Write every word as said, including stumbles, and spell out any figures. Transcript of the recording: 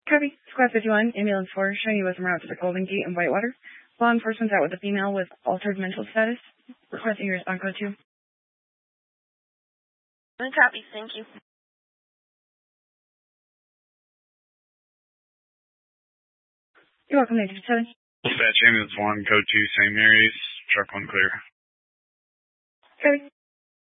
Copy. Squad fifty-one, ambulance four, showing you with en route to the Golden Gate in Whitewater. Law enforcement's out with a female with altered mental status. Requesting your response code two. Copy, thank you. You're welcome, eight seven. Dispatch ambulance one, code two, Saint Mary's, truck one clear. Copy.